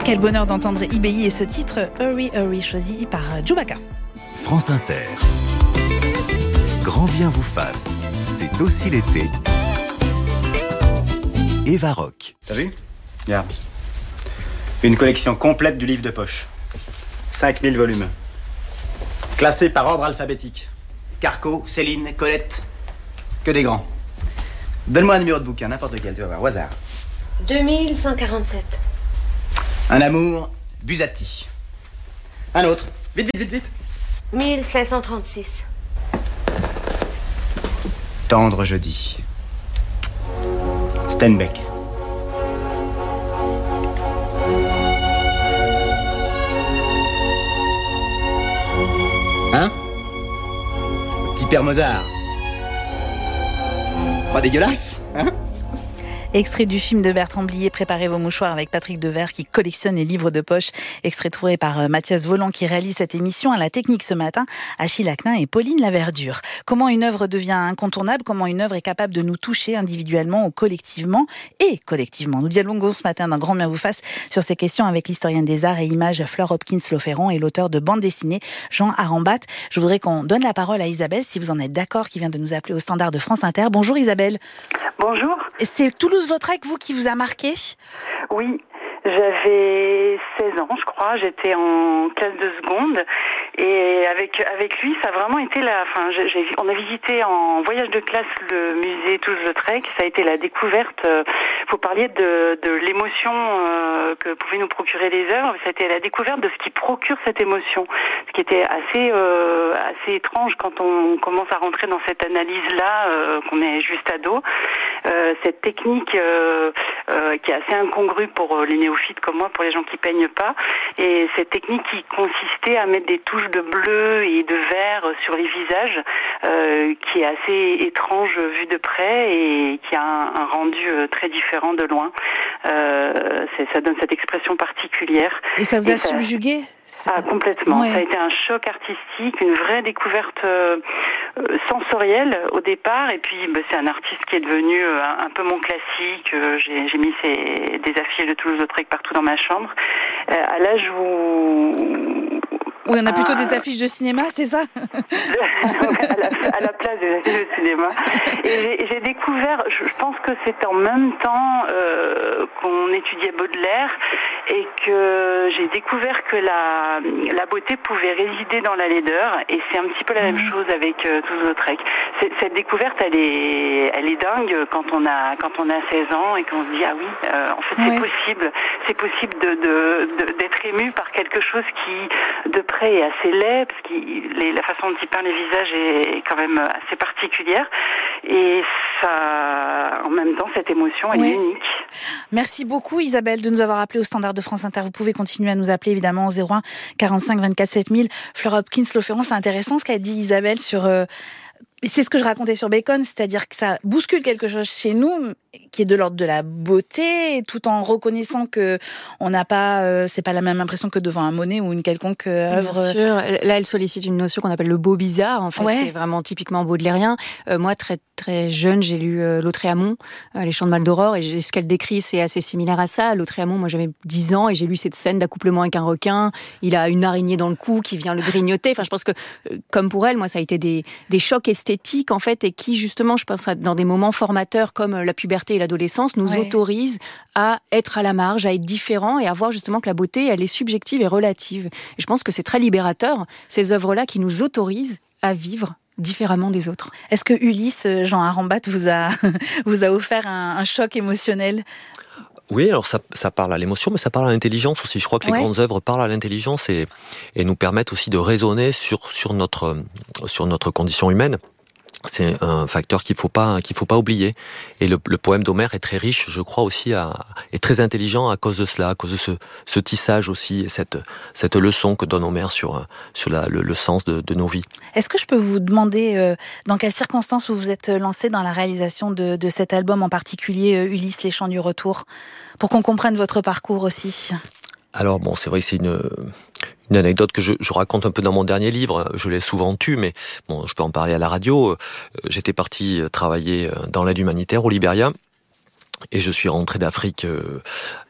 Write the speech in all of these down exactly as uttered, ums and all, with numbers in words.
Quel bonheur d'entendre I B I et ce titre Hurry Hurry choisi par Djoubaka. France Inter. Grand bien vous fasse, c'est aussi l'été. Eva Rock. T'as vu ? Regarde. Une collection complète du livre de poche. cinq mille volumes. Classés par ordre alphabétique. Carco, Céline, Colette. Que des grands. Donne-moi un numéro de bouquin, n'importe lequel, tu vas voir, au hasard. deux mille cent quarante-sept. Un amour, Busati. Un autre. Vite, vite, vite, vite. mille cinq cent trente-six. Tendre jeudi. Steinbeck. Hein ? Petit père Mozart. Pas dégueulasse, hein ? Extrait du film de Bertrand Blier, Préparez vos mouchoirs, avec Patrick Devers qui collectionne les livres de poche. Extrait trouvé par Mathias Voland qui réalise cette émission. À la technique ce matin, Achille Acnin et Pauline Laverdure. Comment une œuvre devient incontournable ? Comment une œuvre est capable de nous toucher individuellement ou collectivement et collectivement ? Nous dialoguons ce matin d'un Grand bien vous fasse sur ces questions avec l'historienne des arts et images Fleur Hopkins-Loferron et l'auteur de bande dessinée Jean Arambat. Je voudrais qu'on donne la parole à Isabelle, si vous en êtes d'accord, qui vient de nous appeler au standard de France Inter. Bonjour Isabelle. Bonjour. C'est Toulouse-Lautrec, vous, qui vous a marqué ? Oui, j'avais seize ans, je crois. J'étais en classe de seconde. Et avec avec lui, ça a vraiment été la... Enfin, j'ai, j'ai, on a visité en voyage de classe le musée Toulouse-Lautrec. Ça a été la découverte... Euh, vous parliez de, de l'émotion euh, que pouvaient nous procurer les œuvres. Ça a été la découverte de ce qui procure cette émotion. Ce qui était assez, euh, assez étrange quand on commence à rentrer dans cette analyse-là, euh, qu'on est juste ado. Euh, cette technique euh, euh, qui est assez incongrue pour les néophytes comme moi, pour les gens qui peignent pas, et cette technique qui consistait à mettre des touches de bleu et de vert sur les visages, euh, qui est assez étrange vue de près et qui a un, un rendu très différent de loin. Euh, c'est, ça donne cette expression particulière. Et ça vous a et subjugué ça... Ah, complètement. Ouais. Ça a été un choc artistique, une vraie découverte euh, sensorielle au départ, et puis bah, c'est un artiste qui est devenu euh, un, un peu mon classique. Euh, j'ai, j'ai mis ses, des affiches de Toulouse-Lautrec partout dans ma chambre. Euh, à l'âge où... Oui, on a plutôt ah, des affiches de cinéma, c'est ça ? à, la, à la place des affiches de cinéma. Et j'ai, j'ai découvert, je pense que c'est en même temps euh, qu'on étudiait Baudelaire, et que j'ai découvert que la, la beauté pouvait résider dans la laideur, et c'est un petit peu la même chose avec euh, Toulouse-Lautrec. C'est, cette découverte, elle est, elle est dingue quand on a, quand on a seize ans et qu'on se dit ah oui, euh, en fait c'est ouais. possible, c'est possible de, de, de, d'être ému par quelque chose qui de près est assez laid, parce que les, la façon dont il peint les visages est quand même assez particulière, et ça, en même temps, cette émotion, elle ouais. est unique. Merci beaucoup Isabelle de nous avoir appelé au standard de France Inter. Vous pouvez continuer à nous appeler évidemment au zéro un quarante-cinq vingt-quatre sept mille. Fleur Hopkins-Loferron, c'est intéressant ce qu'a dit Isabelle sur... Euh, c'est ce que je racontais sur Bacon, c'est-à-dire que ça bouscule quelque chose chez nous qui est de l'ordre de la beauté, tout en reconnaissant que on n'a pas, euh, c'est pas la même impression que devant un Monet ou une quelconque œuvre. Bien sûr. Là, elle sollicite une notion qu'on appelle le beau bizarre. En fait, ouais. c'est vraiment typiquement baudelairien. Euh, moi, très très jeune, j'ai lu euh, Lautréamont, euh, Les Chants de Maldoror, et ce qu'elle décrit, c'est assez similaire à ça. Lautréamont, moi, j'avais dix ans et j'ai lu cette scène d'accouplement avec un requin. Il a une araignée dans le cou qui vient le grignoter. Enfin, je pense que, euh, comme pour elle, moi, ça a été des des chocs esthétiques en fait, et qui justement, je pense, dans des moments formateurs comme la puberté et l'adolescence, nous ouais. autorise à être à la marge, à être différent et à voir justement que la beauté, elle est subjective et relative. Et je pense que c'est très libérateur, ces œuvres-là qui nous autorisent à vivre différemment des autres. Est-ce que Ulysse, Jean Arambat, vous a, vous a offert un, un choc émotionnel ? Oui, alors ça, ça parle à l'émotion, mais ça parle à l'intelligence aussi. Je crois que les ouais. grandes œuvres parlent à l'intelligence et, et nous permettent aussi de raisonner sur, sur, notre, sur notre condition humaine. C'est un facteur qu'il faut pas qu'il faut pas oublier. Et le, le poème d'Homère est très riche, je crois aussi, à, est très intelligent à cause de cela, à cause de ce, ce tissage aussi, et cette cette leçon que donne Homère sur sur la, le, le sens de, de nos vies. Est-ce que je peux vous demander euh, dans quelles circonstances vous vous êtes lancé dans la réalisation de, de cet album, en particulier euh, Ulysse, les Chants du Retour, pour qu'on comprenne votre parcours aussi? Alors bon, c'est vrai que c'est une une anecdote que je, je raconte un peu dans mon dernier livre. Je l'ai souvent tue, mais bon, je peux en parler à la radio. J'étais parti travailler dans l'aide humanitaire au Libéria. Et je suis rentré d'Afrique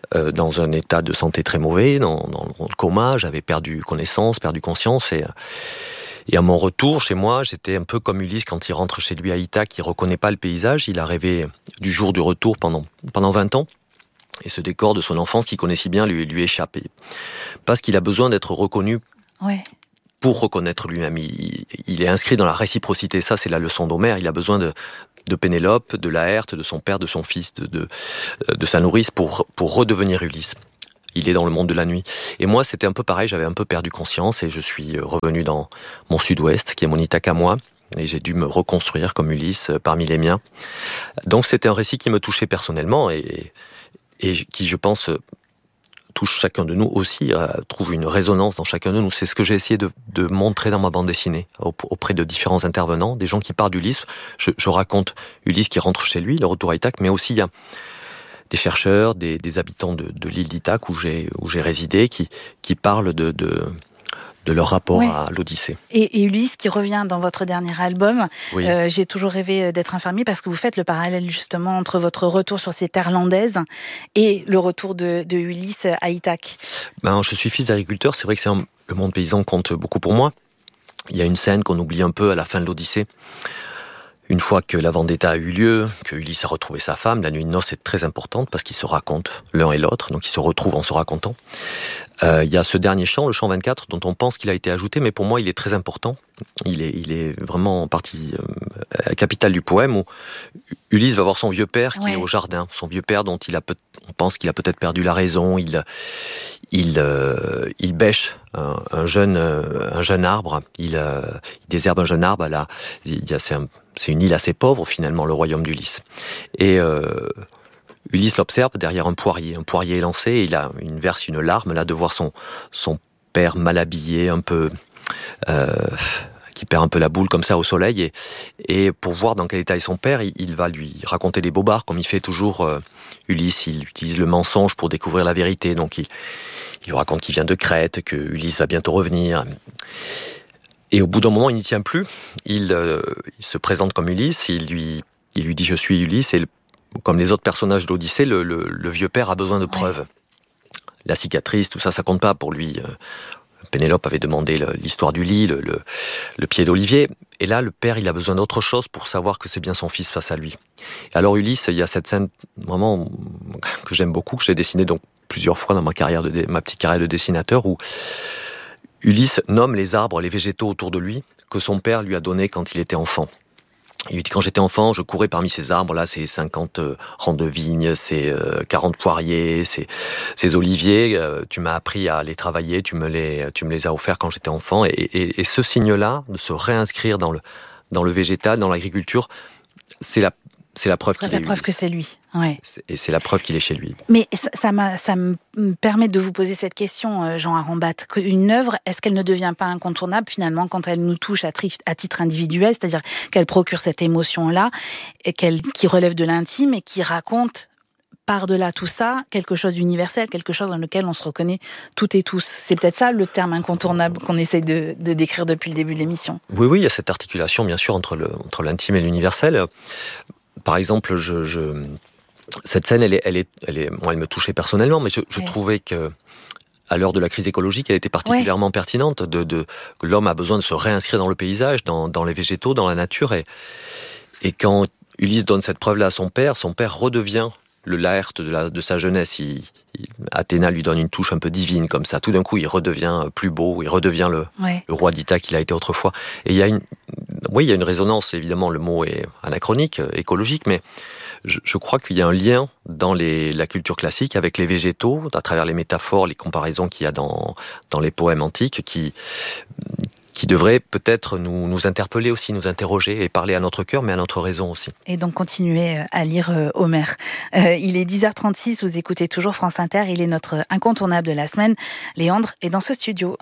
euh, dans un état de santé très mauvais, dans, dans le coma. J'avais perdu connaissance, perdu conscience. Et, et à mon retour chez moi, j'étais un peu comme Ulysse quand il rentre chez lui à Ithaque, il ne reconnaît pas le paysage. Il a rêvé du jour du retour pendant, pendant vingt ans. Et ce décor de son enfance qu'il connaît si bien lui, lui échappe. Parce qu'il a besoin d'être reconnu ouais. pour reconnaître lui-même. Il, il est inscrit dans la réciprocité. Ça, c'est la leçon d'Homère. Il a besoin de, de Pénélope, de Laërte, de son père, de son fils, de, de, de sa nourrice pour, pour redevenir Ulysse. Il est dans le monde de la nuit. Et moi, c'était un peu pareil. J'avais un peu perdu conscience et je suis revenu dans mon sud-ouest, qui est mon Ithaque à moi. Et j'ai dû me reconstruire comme Ulysse parmi les miens. Donc, c'était un récit qui me touchait personnellement et, et qui, je pense, touche chacun de nous aussi, euh, trouve une résonance dans chacun de nous. C'est ce que j'ai essayé de, de montrer dans ma bande dessinée, auprès de différents intervenants, des gens qui parlent d'Ulysse. Je, je raconte Ulysse qui rentre chez lui, le retour à Ithaque, mais aussi il y a des chercheurs, des, des habitants de, de l'île d'Ithaque où j'ai, où j'ai résidé, qui, qui parlent de... de de leur rapport oui. à l'Odyssée. Et, et Ulysse qui revient dans votre dernier album, oui. euh, J'ai toujours rêvé d'être infirmier, parce que vous faites le parallèle justement entre votre retour sur ces terres landaises et le retour de, de Ulysse à Ithaque. Ben, je suis fils d'agriculteur, c'est vrai que c'est un, le monde paysan compte beaucoup pour moi. Il y a une scène qu'on oublie un peu à la fin de l'Odyssée. Une fois que la vendetta a eu lieu, que Ulysse a retrouvé sa femme, la nuit de noces est très importante parce qu'ils se racontent l'un et l'autre, donc ils se retrouvent en se racontant. Euh, il y a ce dernier chant, le chant vingt-quatre, dont on pense qu'il a été ajouté, mais pour moi il est très important. Il est, il est vraiment en partie euh, capitale du poème, où Ulysse va voir son vieux père qui ouais. est au jardin, son vieux père dont il a peut, on pense qu'il a peut-être perdu la raison. Il, il, euh, il bêche un, un jeune, un jeune arbre, il, euh, il désherbe un jeune arbre. Là, il y a, c'est, un, c'est une île assez pauvre finalement, le royaume d'Ulysse. Et euh, Ulysse l'observe derrière un poirier. Un poirier est lancé et il, a, il verse une larme là de voir son, son père mal habillé, un peu... Euh, qui perd un peu la boule comme ça au soleil. Et, et pour voir dans quel état est son père, il, il va lui raconter des bobards, comme il fait toujours euh, Ulysse. Il utilise le mensonge pour découvrir la vérité. Donc il, il lui raconte qu'il vient de Crète, que Ulysse va bientôt revenir. Et au bout d'un moment, il n'y tient plus. Il, euh, il se présente comme Ulysse. Il lui, il lui dit « Je suis Ulysse ». Et le, comme les autres personnages de l'Odyssée, le, le, le vieux père a besoin de preuves. Ouais. La cicatrice, tout ça, ça compte pas pour lui. Euh, Pénélope avait demandé le, l'histoire du lit, le, le, le pied d'olivier. Et là, le père, il a besoin d'autre chose pour savoir que c'est bien son fils face à lui. Et alors Ulysse, il y a cette scène vraiment que j'aime beaucoup, que j'ai dessinée donc plusieurs fois dans ma carrière de, ma petite carrière de dessinateur, où Ulysse nomme les arbres, les végétaux autour de lui, que son père lui a donnés quand il était enfant. Il lui dit, quand j'étais enfant, je courais parmi ces arbres-là, ces cinquante rangs de vignes, ces quarante poiriers, ces, ces oliviers. Euh, tu m'as appris à les travailler, tu me les, tu me les as offerts quand j'étais enfant. Et, et, et ce signe-là, de se réinscrire dans le, dans le végétal, dans l'agriculture, c'est la, c'est la preuve qu'il est la preuve que c'est lui. Ouais. Et c'est la preuve qu'il est chez lui. Mais ça, ça, m'a, ça me permet de vous poser cette question, Jean Arambat. Une œuvre, est-ce qu'elle ne devient pas incontournable finalement quand elle nous touche à, tri- à titre individuel, c'est-à-dire qu'elle procure cette émotion-là, et qu'elle, qui relève de l'intime et qui raconte par-delà tout ça quelque chose d'universel, quelque chose dans lequel on se reconnaît toutes et tous. C'est peut-être ça le terme incontournable qu'on essaie de, de décrire depuis le début de l'émission. Oui, oui, il y a cette articulation bien sûr entre, le, entre l'intime et l'universel. Par exemple, je... je... cette scène, elle, est, elle, est, elle, est, bon, elle me touchait personnellement, mais je, je ouais. trouvais que, à l'heure de la crise écologique, elle était particulièrement ouais. pertinente. De, de, que l'homme a besoin de se réinscrire dans le paysage, dans, dans les végétaux, dans la nature. Et, et quand Ulysse donne cette preuve-là à son père, son père redevient le Laërte de, la, de sa jeunesse. Il, il, Athéna lui donne une touche un peu divine, comme ça. Tout d'un coup, il redevient plus beau, il redevient le, ouais. le roi d'Ithaque qu'il a été autrefois. Et il y a une, oui, il y a une résonance, évidemment, le mot est anachronique, écologique, mais je, je crois qu'il y a un lien dans les, la culture classique avec les végétaux, à travers les métaphores, les comparaisons qu'il y a dans, dans les poèmes antiques, qui, qui devrait peut-être nous, nous interpeller aussi, nous interroger et parler à notre cœur, mais à notre raison aussi. Et donc continuer à lire euh, Homère. Euh, il est dix heures trente-six, vous écoutez toujours France Inter, il est notre incontournable de la semaine. Léandre est dans ce studio.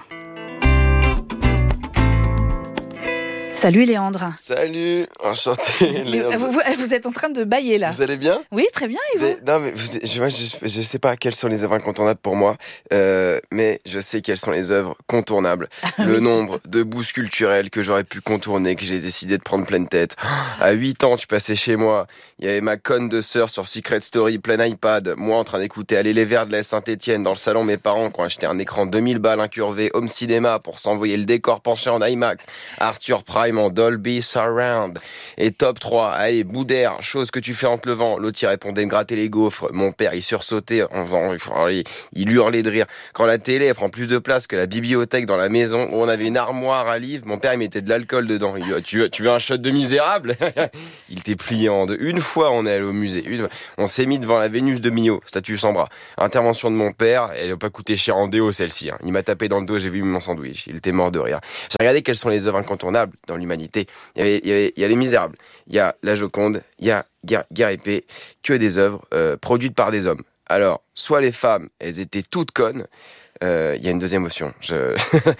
Salut Léandre. Salut, enchanté Léandre. Vous, vous, vous êtes en train de bâiller là. Vous allez bien ? Oui, très bien, et vous ? mais, Non, mais vous, je, moi, je, je sais pas quelles sont les œuvres incontournables pour moi, euh, mais je sais quelles sont les œuvres contournables. Ah, Le oui. nombre de bouses culturelles que j'aurais pu contourner, que j'ai décidé de prendre pleine tête. À huit ans, tu passais chez moi, Il y avait ma conne de sœur sur Secret Story, plein iPad. Moi, en train d'écouter Aller les Verts de la Saint-Étienne. Dans le salon, mes parents qui ont acheté un écran deux mille balles incurvé Home Cinéma pour s'envoyer le décor penché en IMAX. Arthur Prime en Dolby Surround. Et top trois, allez, Boudère, chose que tu fais en te levant. L'autre, il répondait me gratter les gaufres. Mon père, il sursautait. En, il, il hurlait de rire. Quand la télé, elle prend plus de place que la bibliothèque dans la maison, où on avait une armoire à livres, mon père, il mettait de l'alcool dedans. Il dit, tu veux, tu veux un shot de Misérable? Il t'est plié en deux. Une fois, on est allé au musée. Une... On s'est mis devant la Vénus de Milo, statue sans bras. Intervention de mon père, elle n'a pas coûté cher en déo, celle-ci. Hein. Il m'a tapé dans le dos, j'ai vu mon sandwich. Il était mort de rire. J'ai regardé quelles sont les œuvres incontournables dans l'humanité. Il y avait, il y avait, il y a Les Misérables, il y a La Joconde, il y a Guerre, Guerre et Paix, que des œuvres euh, produites par des hommes. Alors, soit les femmes, elles étaient toutes connes. Il euh, y a une deuxième option. Je...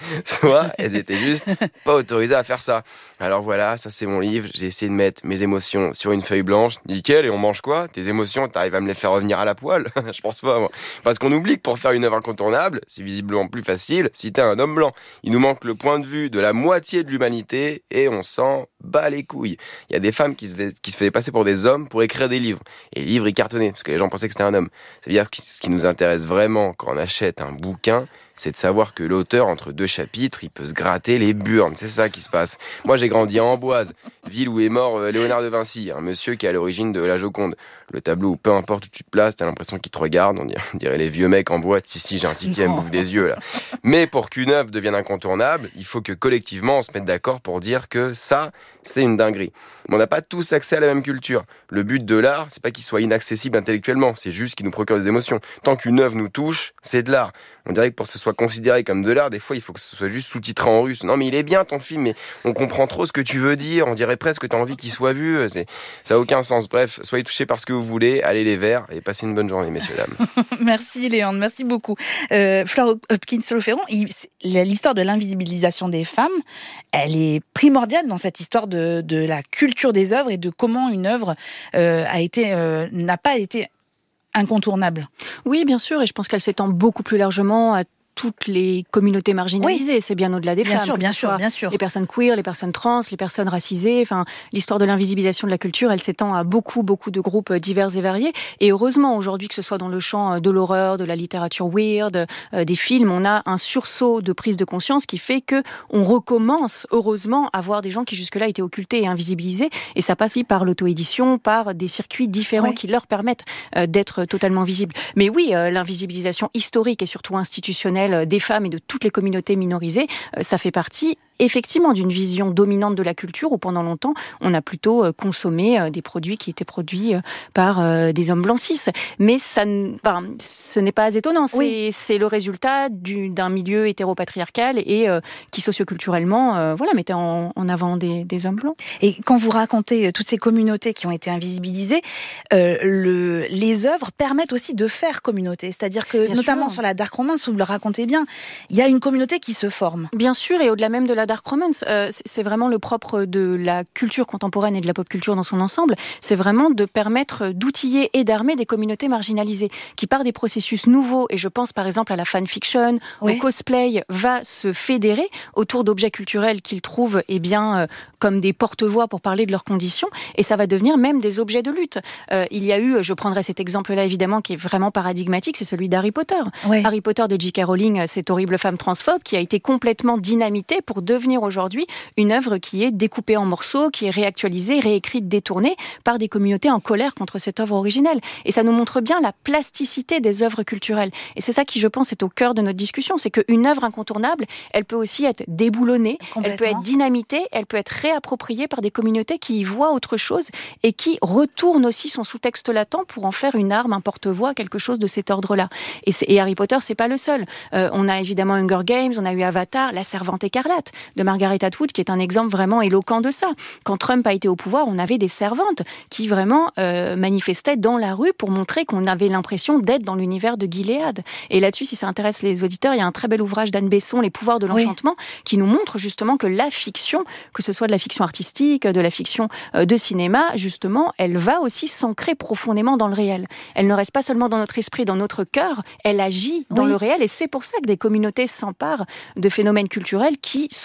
Soit elles étaient juste pas autorisées à faire ça. Alors voilà, ça c'est mon livre. J'ai essayé de mettre mes émotions sur une feuille blanche. Nickel, et on mange quoi? Tes émotions, t'arrives à me les faire revenir à la poêle? Je pense pas, moi. Parce qu'on oublie que pour faire une œuvre incontournable, c'est visiblement plus facile si t'es un homme blanc. Il nous manque le point de vue de la moitié de l'humanité et on s'en bat les couilles. Il y a des femmes qui se, fait, qui se faisaient passer pour des hommes pour écrire des livres. Et les livres, ils cartonnaient parce que les gens pensaient que c'était un homme. Ça veut dire que ce qui nous intéresse vraiment quand on achète un bouquin, c'est de savoir que l'auteur, entre deux chapitres, il peut se gratter les burnes. C'est ça qui se passe. Moi, j'ai grandi à Amboise, ville où est mort Léonard de Vinci, un monsieur qui est à l'origine de La Joconde. Le tableau où peu importe où tu te places, t'as l'impression qu'il te regarde. On dirait, on dirait les vieux mecs en boîte. Si, si, j'ai un ticket, elle me bouffe des yeux, là. Mais pour qu'une œuvre devienne incontournable, il faut que collectivement, on se mette d'accord pour dire que ça, c'est une dinguerie. Mais on n'a pas tous accès à la même culture. Le but de l'art, c'est pas qu'il soit inaccessible intellectuellement, c'est juste qu'il nous procure des émotions. Tant qu'une œuvre nous touche, c'est de l'art. On dirait que pour que ce soit considéré comme de l'art, des fois, il faut que ce soit juste sous-titré en russe. Non, mais il est bien ton film, mais on comprend trop ce que tu veux dire. On dirait presque que t'as envie qu'il soit vu. C'est... Ça n'a aucun sens. Bref, soyez touchés par ce que vous voulez. Allez les verts et passez une bonne journée, messieurs, dames. Merci, Léandre. Merci beaucoup. Euh, Flore Hopkins-Loferron, l'histoire de l'invisibilisation des femmes, elle est primordiale dans cette histoire de, de la culture des œuvres et de comment une œuvre euh, a été, euh, n'a pas été incontournable. Oui, bien sûr, et je pense qu'elle s'étend beaucoup plus largement à toutes les communautés marginalisées, oui. C'est bien au-delà des bien femmes. Sûr, bien sûr, bien sûr. Les personnes queer, les personnes trans, les personnes racisées. Enfin, l'histoire de l'invisibilisation de la culture, elle s'étend à beaucoup, beaucoup de groupes divers et variés. Et heureusement, aujourd'hui, que ce soit dans le champ de l'horreur, de la littérature weird, euh, des films, on a un sursaut de prise de conscience qui fait que on recommence, heureusement, à voir des gens qui jusque-là étaient occultés et invisibilisés. Et ça passe aussi par l'auto-édition, par des circuits différents oui. qui leur permettent euh, d'être totalement visibles. Mais oui, euh, l'invisibilisation historique et surtout institutionnelle des femmes et de toutes les communautés minorisées, ça fait partie effectivement d'une vision dominante de la culture où pendant longtemps on a plutôt consommé des produits qui étaient produits par des hommes blancs cis. Mais ça, enfin, ce n'est pas étonnant, c'est, oui. c'est le résultat du, d'un milieu hétéropatriarcal et euh, qui socioculturellement euh, voilà, mettait en, en avant des, des hommes blancs. Et quand vous racontez toutes ces communautés qui ont été invisibilisées, euh, le, les œuvres permettent aussi de faire communauté. C'est-à-dire que, bien notamment sûr. Sur la dark romance, vous le racontez bien, il y a une communauté qui se forme. Bien sûr, et au-delà même de la dark romance, euh, c'est vraiment le propre de la culture contemporaine et de la pop culture dans son ensemble, c'est vraiment de permettre d'outiller et d'armer des communautés marginalisées qui, par des processus nouveaux, et je pense par exemple à la fanfiction, oui. au cosplay, va se fédérer autour d'objets culturels qu'ils trouvent eh bien, euh, comme des porte-voix pour parler de leurs conditions, et ça va devenir même des objets de lutte. Euh, il y a eu, je prendrai cet exemple-là évidemment, qui est vraiment paradigmatique, c'est celui d'Harry Potter. Oui. Harry Potter de J K Rowling, cette horrible femme transphobe qui a été complètement dynamitée pour devenir aujourd'hui une œuvre qui est découpée en morceaux, qui est réactualisée, réécrite, détournée par des communautés en colère contre cette œuvre originelle. Et ça nous montre bien la plasticité des œuvres culturelles. Et c'est ça qui, je pense, est au cœur de notre discussion, c'est qu'une œuvre incontournable, elle peut aussi être déboulonnée, elle peut être dynamitée, elle peut être réappropriée par des communautés qui y voient autre chose et qui retournent aussi son sous-texte latent pour en faire une arme, un porte-voix, quelque chose de cet ordre-là. Et, et Harry Potter, c'est pas le seul. Euh, on a évidemment Hunger Games, on a eu Avatar, La Servante écarlate de Margaret Atwood, qui est un exemple vraiment éloquent de ça. Quand Trump a été au pouvoir, on avait des servantes qui vraiment euh, manifestaient dans la rue pour montrer qu'on avait l'impression d'être dans l'univers de Gilead. Et là-dessus, si ça intéresse les auditeurs, il y a un très bel ouvrage d'Anne Besson, Les pouvoirs de l'enchantement, oui. qui nous montre justement que la fiction, que ce soit de la fiction artistique, de la fiction euh, de cinéma, justement, elle va aussi s'ancrer profondément dans le réel. Elle ne reste pas seulement dans notre esprit, dans notre cœur, elle agit dans oui. le réel, et c'est pour ça que des communautés s'emparent de phénomènes culturels qui sont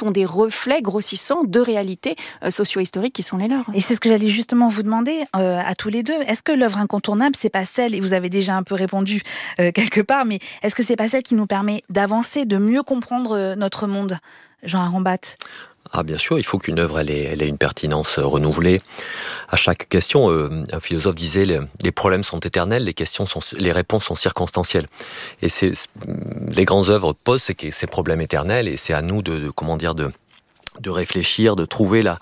sont des reflets grossissants de réalités euh, socio-historiques qui sont les leurs. Et c'est ce que j'allais justement vous demander euh, à tous les deux. Est-ce que l'œuvre incontournable, c'est pas celle, et vous avez déjà un peu répondu euh, quelque part, mais est-ce que c'est pas celle qui nous permet d'avancer, de mieux comprendre euh, notre monde, Jean Arambat? Ah, bien sûr, il faut qu'une œuvre elle ait, elle ait une pertinence renouvelée à chaque question. Euh, un philosophe disait les, les problèmes sont éternels, les questions sont, les réponses sont circonstancielles. Et c'est, les grandes œuvres posent ces, ces problèmes éternels, et c'est à nous de, de comment dire, de, de réfléchir, de trouver la,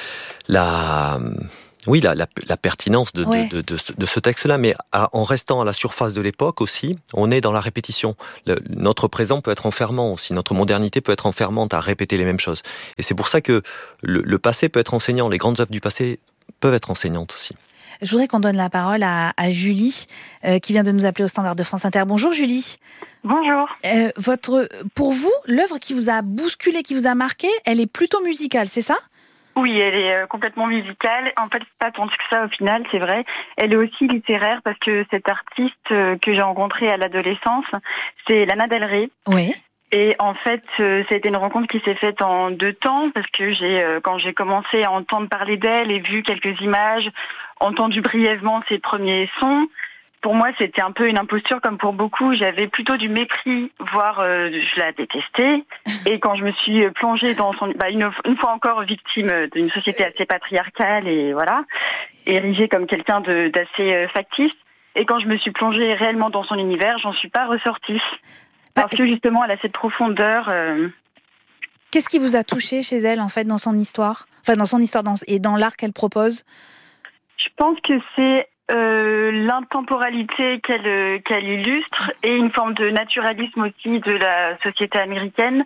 la, oui, la, la, la pertinence de, ouais. de, de, de, de ce texte-là, mais à, en restant à la surface de l'époque aussi, on est dans la répétition. Le, notre présent peut être enfermant aussi, notre modernité peut être enfermante à répéter les mêmes choses. Et c'est pour ça que le, le passé peut être enseignant, les grandes œuvres du passé peuvent être enseignantes aussi. Je voudrais qu'on donne la parole à, à Julie, euh, qui vient de nous appeler au Standard de France Inter. Bonjour Julie. Bonjour. Euh, votre, pour vous, l'œuvre qui vous a bousculé, qui vous a marqué, elle est plutôt musicale, c'est ça ? Oui, elle est euh, complètement musicale. En fait, pas tant que ça au final, c'est vrai. Elle est aussi littéraire parce que cette artiste euh, que j'ai rencontrée à l'adolescence, c'est Lana Del Rey. Oui. Et en fait, euh, ça a été une rencontre qui s'est faite en deux temps parce que j'ai, euh, quand j'ai commencé à entendre parler d'elle et vu quelques images, entendu brièvement ses premiers sons, pour moi, c'était un peu une imposture comme pour beaucoup. J'avais plutôt du mépris, voire euh, je la détestais. Et quand je me suis plongée dans son... Bah, une, une fois encore victime d'une société assez patriarcale et voilà, érigée comme quelqu'un de, d'assez euh, factice. Et quand je me suis plongée réellement dans son univers, j'en suis pas ressortie. Parce que justement, elle a cette profondeur... Euh... Qu'est-ce qui vous a touché chez elle, en fait, dans son histoire ? Enfin, dans son histoire dans, et dans l'art qu'elle propose ? Je pense que c'est... Euh, l'intemporalité qu'elle qu'elle illustre et une forme de naturalisme aussi de la société américaine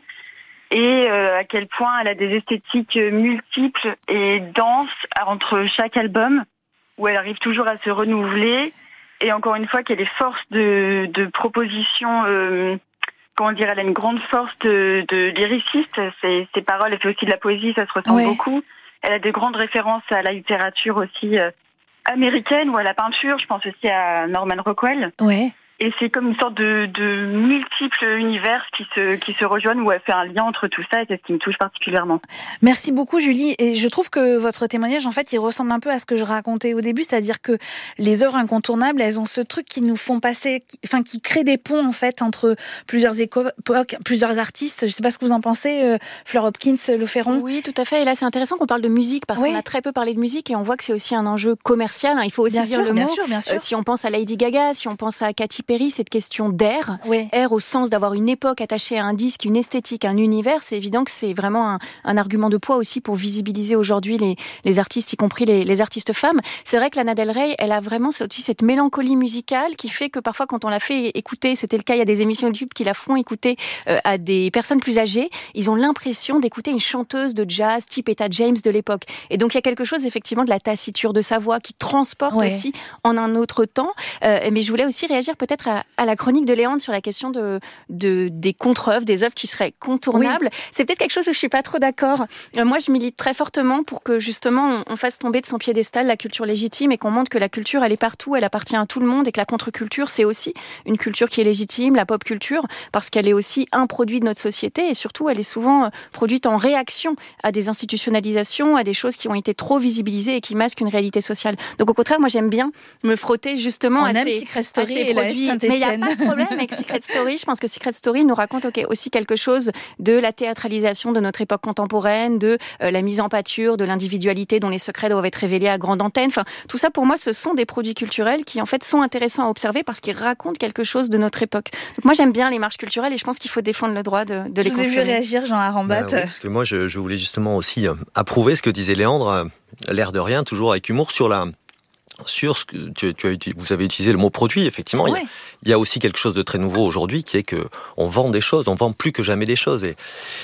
et euh, à quel point elle a des esthétiques multiples et denses entre chaque album où elle arrive toujours à se renouveler et encore une fois qu'elle est force de, de proposition, euh, comment dire, elle a une grande force de, de lyriciste, ses, ses paroles, elle fait aussi de la poésie, ça se ressent ouais. beaucoup, elle a de grandes références à la littérature aussi euh, américaine ou à la peinture, je pense aussi à Norman Rockwell. Ouais. Et c'est comme une sorte de, de multiples univers qui se, qui se rejoignent où elle fait un lien entre tout ça et c'est ce qui me touche particulièrement. Merci beaucoup Julie. Et je trouve que votre témoignage, en fait, il ressemble un peu à ce que je racontais au début, c'est-à-dire que les œuvres incontournables, elles ont ce truc qui nous font passer, qui, enfin, qui crée des ponts, en fait, entre plusieurs époques, plusieurs artistes. Je sais pas ce que vous en pensez, euh, Fleur Hopkins, Le Ferron. Oui, tout à fait. Et là, c'est intéressant qu'on parle de musique parce oui. qu'on a très peu parlé de musique et on voit que c'est aussi un enjeu commercial. Il faut aussi bien dire sûr, le bien mot. Sûr, bien sûr. Euh, si on pense à Lady Gaga, si on pense à Katy Perry, cette question d'air, oui. air au sens d'avoir une époque attachée à un disque, une esthétique, un univers, c'est évident que c'est vraiment un, un argument de poids aussi pour visibiliser aujourd'hui les, les artistes, y compris les, les artistes femmes. C'est vrai que Lana Del Rey, elle a vraiment aussi cette mélancolie musicale qui fait que parfois quand on la fait écouter, c'était le cas, il y a des émissions YouTube qui la font écouter euh, à des personnes plus âgées, ils ont l'impression d'écouter une chanteuse de jazz type Etta James de l'époque. Et donc il y a quelque chose effectivement de la tassiture de sa voix qui transporte ouais. aussi en un autre temps. Euh, mais je voulais aussi réagir peut-être à, à la chronique de Léandre sur la question de, de, des contre-œuvres, des œuvres qui seraient contournables. Oui. C'est peut-être quelque chose où je suis pas trop d'accord. Euh, moi, je milite très fortement pour que justement on, on fasse tomber de son piédestal la culture légitime et qu'on montre que la culture, elle est partout, elle appartient à tout le monde et que la contre-culture, c'est aussi une culture qui est légitime, la pop culture, parce qu'elle est aussi un produit de notre société et surtout, elle est souvent produite en réaction à des institutionnalisations, à des choses qui ont été trop visibilisées et qui masquent une réalité sociale. Donc au contraire, moi, j'aime bien me frotter justement on à aime ces, Secret Story à ces et produits. La Mais il n'y a pas de problème avec Secret Story. Je pense que Secret Story nous raconte okay, aussi quelque chose de la théâtralisation de notre époque contemporaine, de euh, la mise en pâture, de l'individualité dont les secrets doivent être révélés à grande antenne. Enfin, tout ça, pour moi, ce sont des produits culturels qui, en fait, sont intéressants à observer parce qu'ils racontent quelque chose de notre époque. Donc moi, j'aime bien les marches culturelles et je pense qu'il faut défendre le droit de, de les consommer. Je vous ai vu réagir, Jean Arambat. Bah, oui, parce que moi, je, je voulais justement aussi euh, approuver ce que disait Léandre, euh, l'air de rien, toujours avec humour, sur la... Sur ce que tu, tu as, vous avez utilisé le mot produit, effectivement, ouais. il, y a, il y a aussi quelque chose de très nouveau aujourd'hui qui est que on vend des choses, on vend plus que jamais des choses. Et,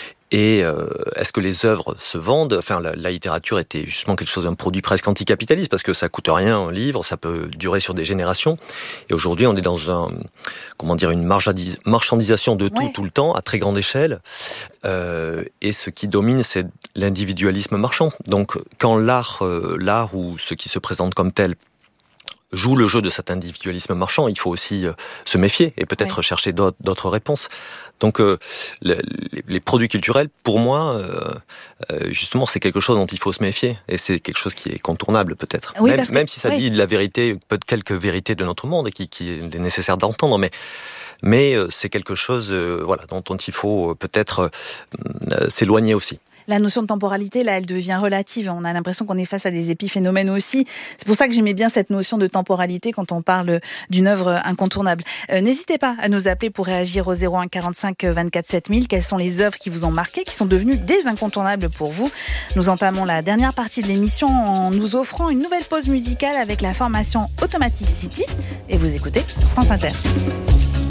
et euh, est-ce que les œuvres se vendent ? Enfin, la, la littérature était justement quelque chose d'un produit presque anticapitaliste parce que ça coûte rien un livre, ça peut durer sur des générations. Et aujourd'hui, on est dans un, comment dire, une marchandisation de tout ouais. tout le temps à très grande échelle. Euh, et ce qui domine, c'est l'individualisme marchand. Donc, quand l'art, euh, l'art ou ce qui se présente comme tel joue le jeu de cet individualisme marchand, il faut aussi euh, se méfier et peut-être ouais. chercher d'autres, d'autres réponses. Donc euh, les, les produits culturels, pour moi, euh, euh, justement, c'est quelque chose dont il faut se méfier. Et c'est quelque chose qui est contournable, peut-être. Oui, même, que, même si ça oui. dit de la vérité, peut-être quelques vérités de notre monde et qui, qui est nécessaire d'entendre, mais... Mais euh, c'est quelque chose euh, voilà, dont, dont il faut euh, peut-être euh, s'éloigner aussi. La notion de temporalité, là, elle devient relative. On a l'impression qu'on est face à des épiphénomènes aussi. C'est pour ça que j'aimais bien cette notion de temporalité quand on parle d'une œuvre incontournable. Euh, n'hésitez pas à nous appeler pour réagir au zéro un quarante-cinq vingt-quatre sept mille. Quelles sont les œuvres qui vous ont marqué, qui sont devenues des incontournables pour vous? Nous entamons la dernière partie de l'émission en nous offrant une nouvelle pause musicale avec la formation Automatic City. Et vous écoutez France Inter.